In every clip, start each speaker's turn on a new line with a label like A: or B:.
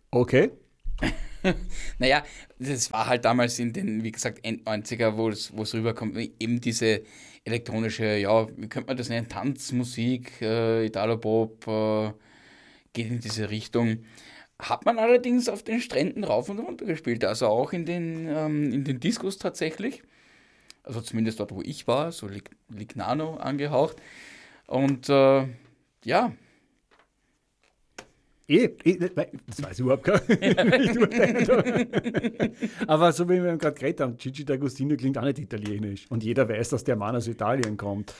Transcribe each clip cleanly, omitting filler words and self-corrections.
A: Okay.
B: Naja, das war halt damals in den, wie gesagt, End-90er, wo es rüberkommt, eben diese elektronische, ja, wie könnte man das nennen, Tanzmusik, Italo-Pop, geht in diese Richtung. Hat man allerdings auf den Stränden rauf und runter gespielt, also auch in den Diskos tatsächlich. Also zumindest dort, wo ich war, so Lignano angehaucht. Und ja,
A: Das weiß ich überhaupt gar nicht urteilen. Aber so wie wir gerade geredet haben, Gigi D'Agostino klingt auch nicht italienisch. Und jeder weiß, dass der Mann aus Italien kommt.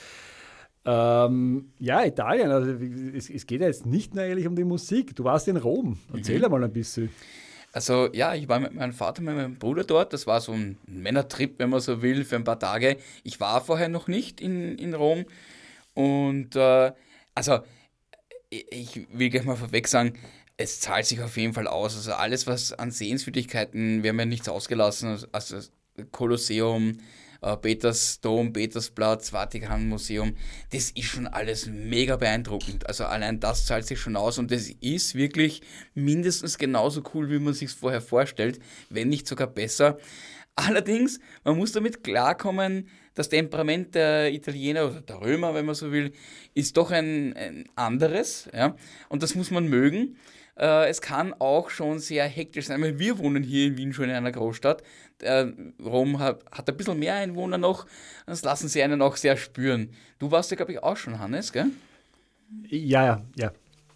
A: Ja, Italien, also es geht ja jetzt nicht nur ehrlich um die Musik. Du warst in Rom. Erzähl
B: mhm.
A: mal ein bisschen.
B: Also ja, ich war mit meinem Vater, mit meinem Bruder dort. Das war so ein Männertrip, wenn man so will, für ein paar Tage. Ich war vorher noch nicht in Rom. Und also ich will gleich mal vorweg sagen, es zahlt sich auf jeden Fall aus. Also alles, was an Sehenswürdigkeiten, wir haben ja nichts ausgelassen, also das Kolosseum, Petersdom, Petersplatz, Vatikanmuseum, das ist schon alles mega beeindruckend. Also allein das zahlt sich schon aus und das ist wirklich mindestens genauso cool, wie man sich vorher vorstellt, wenn nicht sogar besser. Allerdings, man muss damit klarkommen, das Temperament der Italiener oder der Römer, wenn man so will, ist doch ein anderes. Ja? Und das muss man mögen. Es kann auch schon sehr hektisch sein. Weil wir wohnen hier in Wien schon in einer Großstadt. Rom hat ein bisschen mehr Einwohner noch. Das lassen sie einen auch sehr spüren. Du warst ja, glaube ich, auch schon, Hannes, gell?
A: Ja, ja, ja.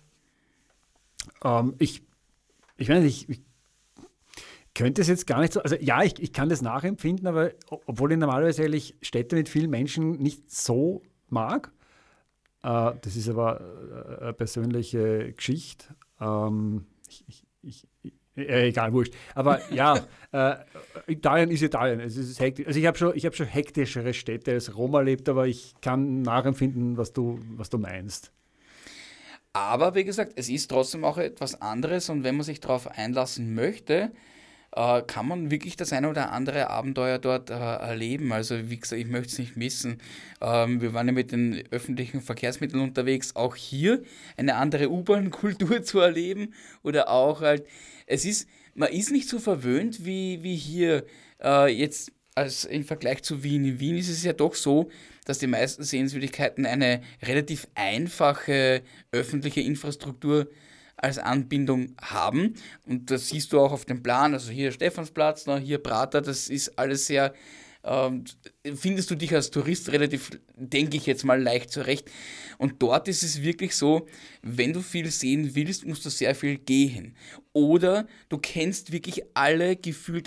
A: Ich meine, ich könnte es jetzt gar nicht so, also ja, ich kann das nachempfinden, aber obwohl ich normalerweise ehrlich Städte mit vielen Menschen nicht so mag, das ist aber eine persönliche Geschichte. Egal, wurscht. Aber ja, Italien ist Italien. Es ist hektisch. Also ich hab schon hektischere Städte als Rom erlebt, aber ich kann nachempfinden, was du meinst.
B: Aber wie gesagt, es ist trotzdem auch etwas anderes und wenn man sich darauf einlassen möchte, kann man wirklich das eine oder andere Abenteuer dort erleben. Also wie gesagt, ich möchte es nicht missen. Wir waren ja mit den öffentlichen Verkehrsmitteln unterwegs, auch hier eine andere U-Bahn-Kultur zu erleben oder auch halt, man ist nicht so verwöhnt wie hier jetzt als im Vergleich zu Wien. In Wien ist es ja doch so, dass die meisten Sehenswürdigkeiten eine relativ einfache öffentliche Infrastruktur als Anbindung haben. Und das siehst du auch auf dem Plan. Also hier Stephansplatz, hier Prater, das ist alles sehr, ähm, findest du dich als Tourist relativ, denke ich jetzt mal, leicht zurecht. Und dort ist es wirklich so, wenn du viel sehen willst, musst du sehr viel gehen. Oder du kennst wirklich alle gefühlt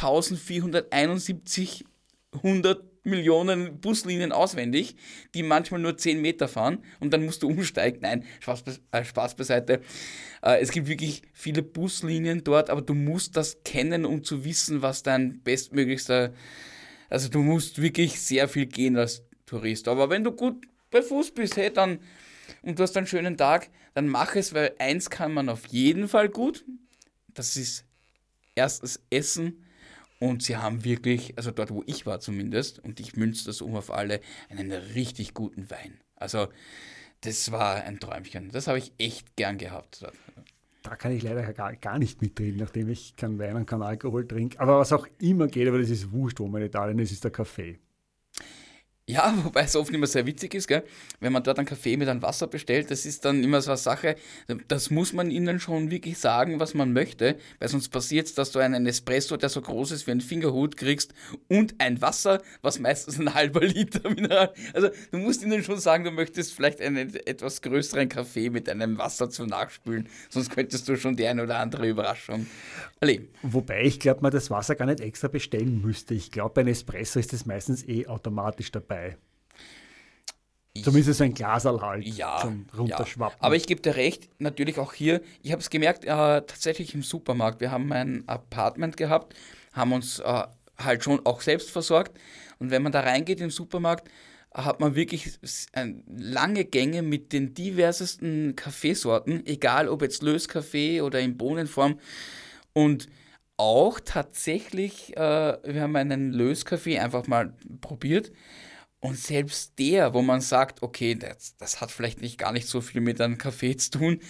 B: 1471 100 Millionen Buslinien auswendig, die manchmal nur 10 Meter fahren und dann musst du umsteigen. Nein, Spaß beiseite. Es gibt wirklich viele Buslinien dort, aber du musst das kennen, um zu wissen, was dein bestmöglichster. Also du musst wirklich sehr viel gehen als Tourist. Aber wenn du gut bei Fuß bist, hey, dann und du hast einen schönen Tag, dann mach es, weil eins kann man auf jeden Fall gut. Das ist erstens Essen und sie haben wirklich, also dort, wo ich war zumindest, und ich münze das um auf alle, einen richtig guten Wein. Also, das war ein Träumchen. Das habe ich echt gern gehabt dort.
A: Da kann ich leider gar nicht mitreden, nachdem ich keinen Wein und keinen Alkohol trinke. Aber was auch immer geht, aber das ist wurscht, wo man in Italien ist, ist der Kaffee.
B: Ja, wobei es oft immer sehr witzig ist, gell? Wenn man dort einen Kaffee mit einem Wasser bestellt, das ist dann immer so eine Sache, das muss man ihnen schon wirklich sagen, was man möchte, weil sonst passiert es, dass du einen Espresso, der so groß ist wie ein Fingerhut, kriegst und ein Wasser, was meistens ein halber Liter Mineral. Also du musst ihnen schon sagen, du möchtest vielleicht einen etwas größeren Kaffee mit einem Wasser zum Nachspülen, sonst könntest du schon die eine oder andere Überraschung erleben.
A: Wobei ich glaube, man das Wasser gar nicht extra bestellen müsste. Ich glaube, bei einem Espresso ist das meistens eh automatisch dabei.
B: Ich
A: Zumindest so ein Glaserl halt
B: Ja,
A: zum
B: ja. Aber
A: Runterschwappen.
B: ich gebe dir recht, natürlich auch hier. Ich habe es gemerkt, tatsächlich im Supermarkt. Wir haben ein Apartment gehabt, haben uns halt schon auch selbst versorgt. Und wenn man da reingeht im Supermarkt, hat man wirklich lange Gänge mit den diversesten Kaffeesorten, egal ob jetzt Löskaffee oder in Bohnenform. Und auch tatsächlich, wir haben einen Löskaffee einfach mal probiert. Und selbst der, wo man sagt, okay, das hat vielleicht nicht gar nicht so viel mit einem Kaffee zu tun,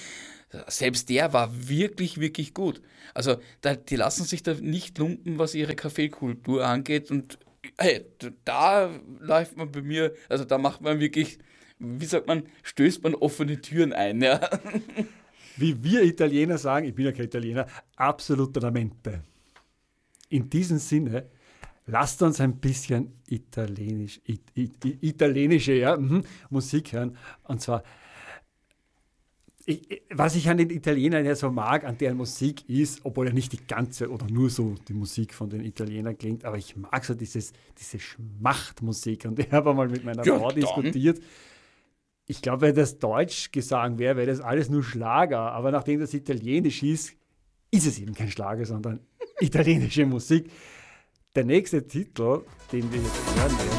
B: selbst der war wirklich, wirklich gut. Also die lassen sich da nicht lumpen, was ihre Kaffeekultur angeht. Und hey, da läuft man bei mir, also da macht man wirklich, wie sagt man, stößt man offene Türen ein. Ja.
A: Wie wir Italiener sagen, ich bin ja kein Italiener, assolutamente. In diesem Sinne, lasst uns ein bisschen italienische Musik hören. Und zwar, was ich an den Italienern ja so mag, an deren Musik ist, obwohl ja nicht die ganze oder nur so die Musik von den Italienern klingt, aber ich mag so diese Schmachtmusik. Und ich habe einmal mit meiner Frau diskutiert. Ich glaube, wenn das Deutsch gesagt wäre, wäre das alles nur Schlager. Aber nachdem das Italienisch ist es eben kein Schlager, sondern italienische Musik. Der nächste Titel, den wir jetzt hören werden,